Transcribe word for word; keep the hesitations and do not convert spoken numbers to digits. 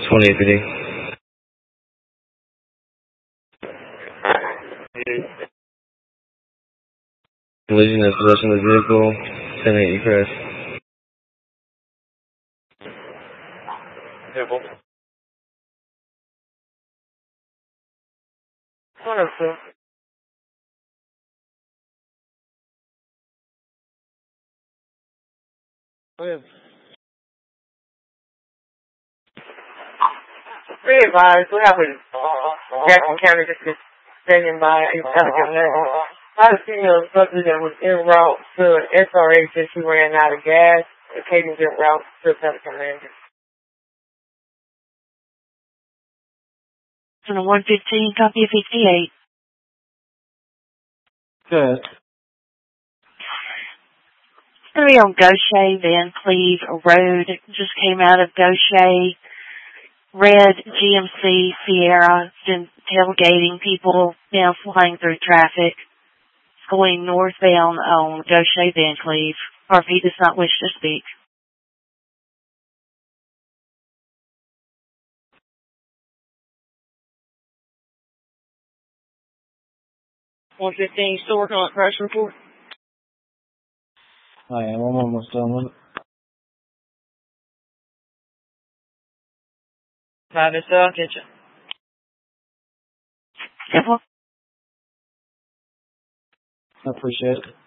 twenty-eight P D. Collision and possession of the vehicle, ten eight, you crashed. Vehicle. one oh two. Okay. Be advised, we have a Jackson County just standing by. I had a female subject that was en route to an S R H and she ran out of gas. The cadence en route to Pelican Landing. On a one fifteen, copy of fifty-eight. Good. It's going to be on Gaucher Van Cleve Road. Just came out of Gaucher. Red G M C Sierra. It's been tailgating people now flying through traffic. It's going northbound on Gaucher Van Cleve. Or if he does not wish to speak. one fifteen, still working on a crash report? I am. I'm almost done with it. Five, it's I'll get you. Simple. I appreciate it.